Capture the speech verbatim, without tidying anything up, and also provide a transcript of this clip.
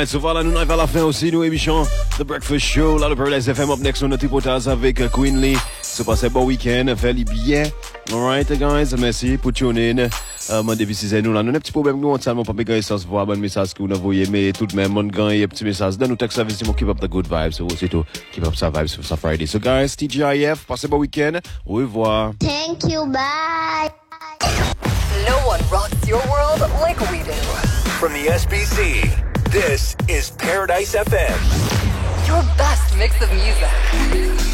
Alright, so voilà, nous arrivons à la fin aussi, nous émission The Breakfast Show, là, le Paradise F M, up next, on a tripotage avec uh, Queen Lee. Se passe bon week-end, faites bien. Alright, guys, merci pour tuner in. Euh, mon défi, c'est nous, là, nous avons un petit problème, nous, on tient, mon papa, quand il s'en se voit, bon message que vous envoyez, mais tout de même, mon grand, il y a un petit message, dans nous texte, c'est mon keep up the good vibes, so, c'est tout, keep up sa vibes sur sa Friday. So, guys, T G I F, passez bon week-end, au revoir. Thank you, bye. No one rocks your world like we do. From the S B C, this is Paradise F M. Your best mix of music.